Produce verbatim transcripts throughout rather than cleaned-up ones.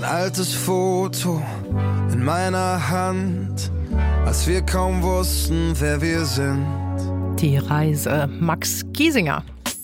altes Foto in meiner Hand, als wir kaum wussten, wer wir sind. Die Reise, Max Giesinger.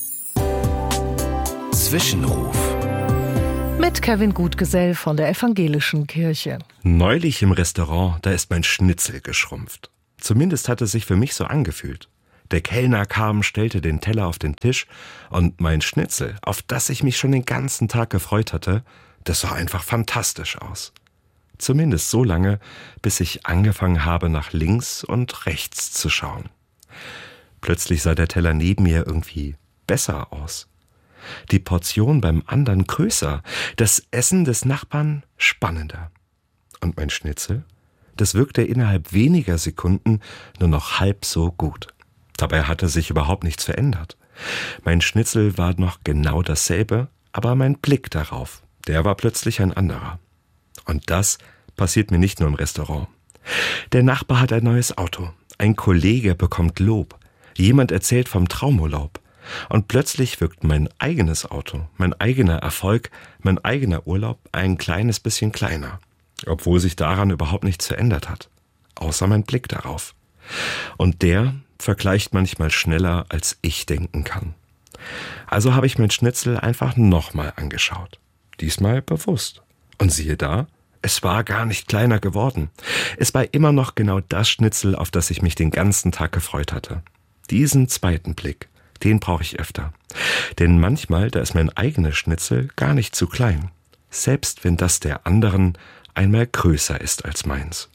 Zwischenruf. Mit Kevin Gutgesell von der Evangelischen Kirche. Neulich im Restaurant, da ist mein Schnitzel geschrumpft. Zumindest hat es sich für mich so angefühlt. Der Kellner kam, stellte den Teller auf den Tisch und mein Schnitzel, auf das ich mich schon den ganzen Tag gefreut hatte, das sah einfach fantastisch aus. Zumindest so lange, bis ich angefangen habe, nach links und rechts zu schauen. Plötzlich sah der Teller neben mir irgendwie besser aus. Die Portion beim anderen größer, das Essen des Nachbarn spannender. Und mein Schnitzel, das wirkte innerhalb weniger Sekunden nur noch halb so gut. Dabei hatte sich überhaupt nichts verändert. Mein Schnitzel war noch genau dasselbe, aber mein Blick darauf, der war plötzlich ein anderer. Und das passiert mir nicht nur im Restaurant. Der Nachbar hat ein neues Auto, ein Kollege bekommt Lob, jemand erzählt vom Traumurlaub. Und plötzlich wirkt mein eigenes Auto, mein eigener Erfolg, mein eigener Urlaub ein kleines bisschen kleiner, obwohl sich daran überhaupt nichts verändert hat, außer mein Blick darauf. Und der vergleicht manchmal schneller, als ich denken kann. Also habe ich mein Schnitzel einfach nochmal angeschaut. Diesmal bewusst. Und siehe da, es war gar nicht kleiner geworden. Es war immer noch genau das Schnitzel, auf das ich mich den ganzen Tag gefreut hatte. Diesen zweiten Blick, den brauche ich öfter. Denn manchmal, da ist mein eigenes Schnitzel gar nicht zu klein. Selbst wenn das der anderen einmal größer ist als meins.